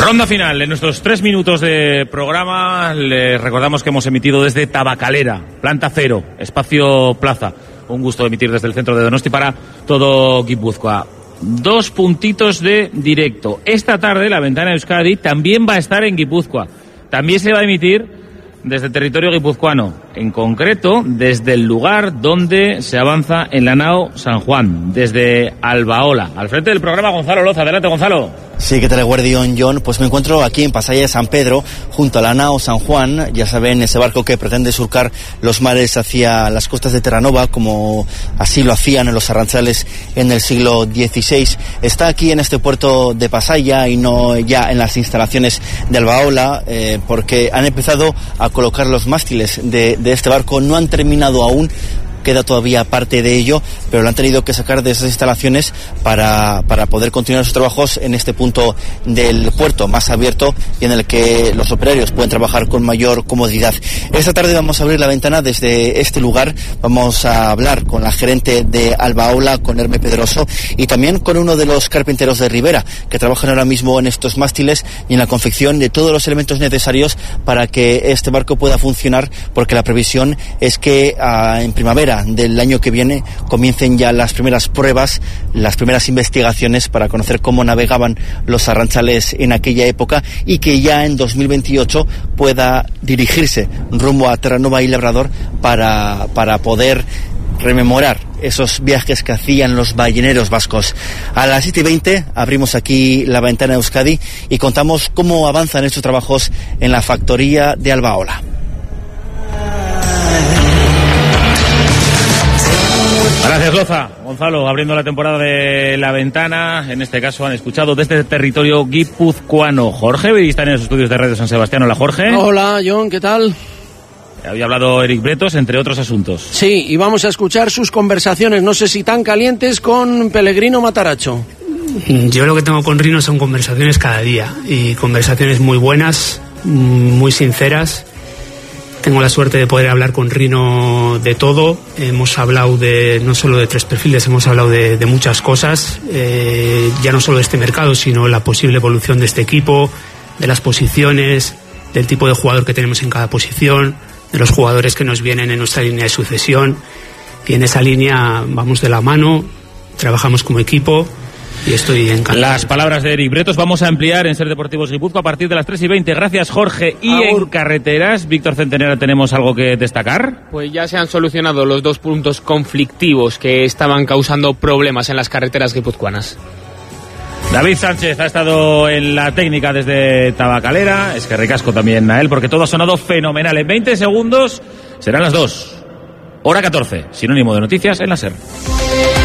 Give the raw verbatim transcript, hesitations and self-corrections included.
Ronda final, en nuestros tres minutos de programa les recordamos que hemos emitido desde Tabacalera, Planta Cero, Espacio Plaza. Un gusto emitir desde el centro de Donosti para todo Guipúzcoa. Dos puntitos de directo. Esta tarde la Ventana Euskadi también va a estar en Guipúzcoa. También se va a emitir desde el territorio guipuzcoano, en concreto desde el lugar donde se avanza en la nao San Juan, desde Albaola. Al frente del programa, Gonzalo Loza. Adelante, Gonzalo. Sí, ¿qué tal, Guardión John? Pues me encuentro aquí en Pasaya de San Pedro, junto a la nao San Juan. Ya saben, ese barco que pretende surcar los mares hacia las costas de Terranova, como así lo hacían los arrantzales en el siglo dieciséis. Está aquí en este puerto de Pasaya y no ya en las instalaciones de Albaola, eh, porque han empezado a colocar los mástiles de, de este barco. No han terminado aún. Queda todavía parte de ello, pero lo han tenido que sacar de esas instalaciones para, para poder continuar sus trabajos en este punto del puerto más abierto y en el que los operarios pueden trabajar con mayor comodidad. Esta tarde vamos a abrir la ventana desde este lugar. Vamos a hablar con la gerente de Albaola, con Herme Pedroso, y también con uno de los carpinteros de Ribera, que trabajan ahora mismo en estos mástiles y en la confección de todos los elementos necesarios para que este barco pueda funcionar, porque la previsión es que uh, en primavera del año que viene comiencen ya las primeras pruebas, las primeras investigaciones para conocer cómo navegaban los arrantzales en aquella época, y que ya en dos mil veintiocho pueda dirigirse rumbo a Terranova y Labrador para, para poder rememorar esos viajes que hacían los balleneros vascos. A las siete y veinte abrimos aquí la Ventana Euskadi y contamos cómo avanzan estos trabajos en la factoría de Albaola. Gracias, Loza. Gonzalo, abriendo la temporada de La Ventana, en este caso han escuchado desde el territorio guipuzcoano. Jorge Bedi está en los estudios de Radio San Sebastián. Hola, Jorge. Hola, John, ¿qué tal? Había hablado Eric Bretos, entre otros asuntos. Sí, y vamos a escuchar sus conversaciones, no sé si tan calientes, con Pellegrino Mataracho. Yo lo que tengo con Rino son conversaciones cada día, y conversaciones muy buenas, muy sinceras. Tengo la suerte de poder hablar con Rino de todo. Hemos hablado de no solo de tres perfiles, hemos hablado de, de muchas cosas, eh, ya no solo de este mercado, sino la posible evolución de este equipo, de las posiciones, del tipo de jugador que tenemos en cada posición, de los jugadores que nos vienen en nuestra línea de sucesión. Y en esa línea vamos de la mano, trabajamos como equipo. Y estoy encantado. Las palabras de Eric Bretos. Vamos a ampliar en Ser Deportivos Guipúzcoa a partir de las tres y veinte. Gracias, Jorge. Y Aur. En carreteras, Víctor Centenera, ¿tenemos algo que destacar? Pues ya se han solucionado los dos puntos conflictivos que estaban causando problemas en las carreteras guipuzcoanas. David Sánchez ha estado en la técnica desde Tabacalera. Es que ricasco también a él, porque todo ha sonado fenomenal. En veinte segundos serán las dos. Hora catorce. Sinónimo de noticias en la SER.